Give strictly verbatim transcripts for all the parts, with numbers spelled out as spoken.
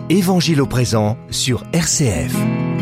Évangile au présent sur R C F.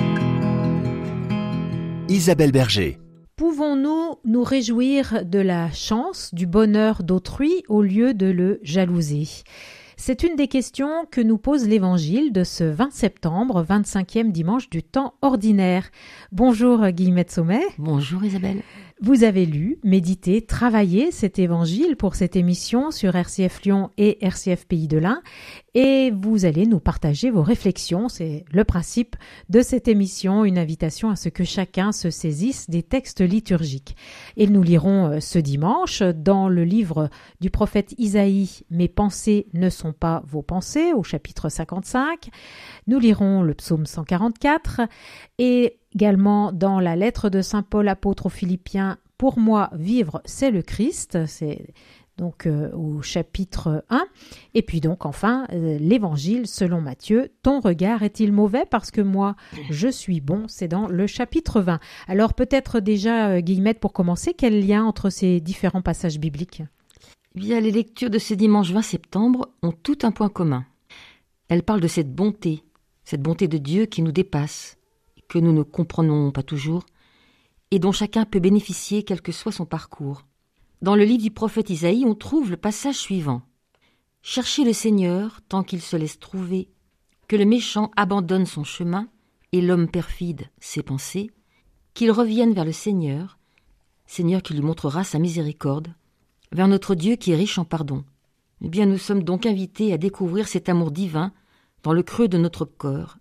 Isabelle Berger. Pouvons-nous nous réjouir de la chance, du bonheur d'autrui au lieu de le jalouser ? C'est une des questions que nous pose l'Évangile de ce vingt septembre, vingt-cinquième dimanche du temps ordinaire. Bonjour Guillemette Sommet. Bonjour Isabelle. Vous avez lu, médité, travaillé cet évangile pour cette émission sur R C F Lyon et R C F Pays de l'Ain et vous allez nous partager vos réflexions. C'est le principe de cette émission, une invitation à ce que chacun se saisisse des textes liturgiques. Et nous lirons ce dimanche dans le livre du prophète Isaïe « Mes pensées ne sont pas vos pensées » au chapitre cinquante-cinq. Nous lirons le psaume cent quarante-quatre et également dans la lettre de saint Paul apôtre aux Philippiens, « Pour moi, vivre, c'est le Christ », c'est donc euh, au chapitre un. Et puis donc enfin, euh, l'évangile selon Matthieu, « Ton regard est-il mauvais parce que moi, je suis bon », c'est dans le chapitre vingt. Alors peut-être déjà, euh, Guillemette, pour commencer, quel lien entre ces différents passages bibliques ? Eh bien, les lectures de ce dimanche vingt septembre ont tout un point commun. Elles parlent de cette bonté, cette bonté de Dieu qui nous dépasse, que nous ne comprenons pas toujours, et dont chacun peut bénéficier quel que soit son parcours. Dans le livre du prophète Isaïe, on trouve le passage suivant. « Cherchez le Seigneur tant qu'il se laisse trouver, que le méchant abandonne son chemin et l'homme perfide ses pensées, qu'il revienne vers le Seigneur, Seigneur qui lui montrera sa miséricorde, vers notre Dieu qui est riche en pardon. » Eh bien, nous sommes donc invités à découvrir cet amour divin dans le creux de notre corps